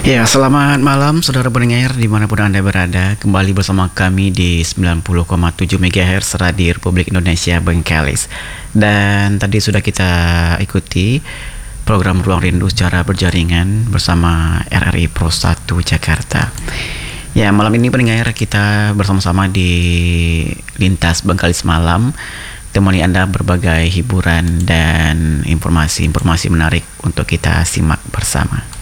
Ya, selamat malam saudara pendengar dimanapun Anda berada. Kembali bersama kami di 90,7 MHz Radio Republik Indonesia Bengkalis. Dan tadi sudah kita ikuti program Ruang Rindu secara berjaringan bersama RRI Pro 1 Jakarta. Ya, malam ini pendengar kita bersama-sama di Lintas Bengkalis Malam, temani Anda berbagai hiburan dan informasi-informasi menarik untuk kita simak bersama.